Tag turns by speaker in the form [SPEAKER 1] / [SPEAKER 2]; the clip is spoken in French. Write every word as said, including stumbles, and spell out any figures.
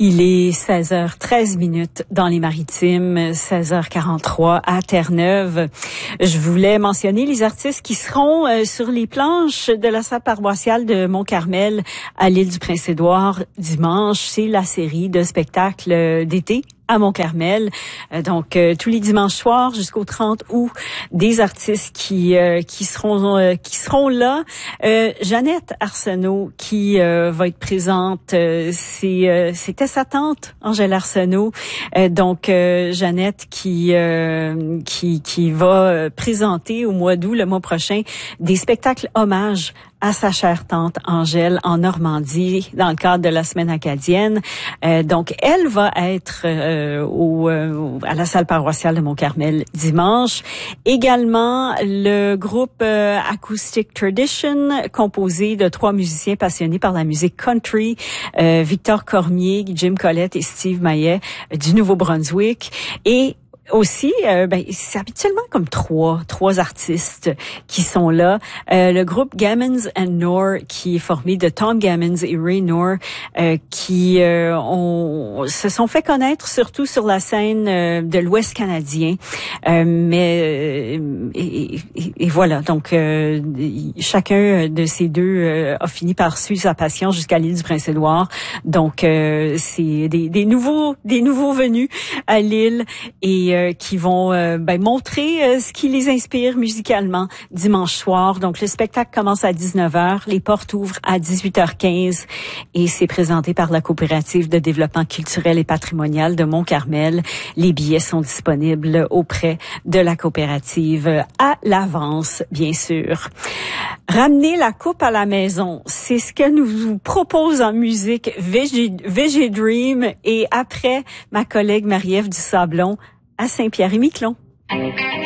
[SPEAKER 1] Il est seize heures treize minutes dans les Maritimes, seize heures quarante-trois à Terre-Neuve. Je voulais mentionner les artistes qui seront euh, sur les planches de la salle paroissiale de Mont-Carmel à l'île du Prince-Édouard dimanche. C'est la série de spectacles d'été à Mont-Carmel. Euh, donc, euh, tous les dimanches soirs jusqu'au trente août, des artistes qui euh, qui seront euh, qui seront là. Euh, Jeannette Arsenault qui euh, va être présente. Euh, c'est euh, c'était sa tante Angèle Arsenault. Euh, donc, euh, Jeannette qui euh, qui qui va présenter au mois d'août, le mois prochain, des spectacles hommages à sa chère tante Angèle en Normandie dans le cadre de la semaine acadienne. Euh, donc, elle va être euh, au, euh, à la salle paroissiale de Mont-Carmel dimanche. Également, le groupe euh, Acoustic Tradition, composé de trois musiciens passionnés par la musique country, euh, Victor Cormier, Jim Collette et Steve Maillet euh, du Nouveau-Brunswick. Et aussi, euh, ben, c'est habituellement comme trois, trois artistes qui sont là. Euh, le groupe Gammons and Knorr, qui est formé de Tom Gammons et Ray Knorr, euh, qui euh, ont, se sont fait connaître surtout sur la scène euh, de l'Ouest canadien. Euh, mais euh, et, et, et voilà, donc euh, chacun de ces deux euh, a fini par suivre sa passion jusqu'à l'île du Prince-Édouard. Donc euh, c'est des, des nouveaux, des nouveaux venus à l'île et euh, qui vont euh, ben, montrer euh, ce qui les inspire musicalement dimanche soir. Donc, le spectacle commence à dix-neuf heures, les portes ouvrent à dix-huit heures quinze et c'est présenté par la Coopérative de développement culturel et patrimonial de Mont-Carmel. Les billets sont disponibles auprès de la coopérative à l'avance, bien sûr. Ramener la coupe à la maison, c'est ce que nous vous propose en musique Veggie, Veggie Dream et après, ma collègue Marie-Ève Dusablon à Saint-Pierre-et-Miquelon.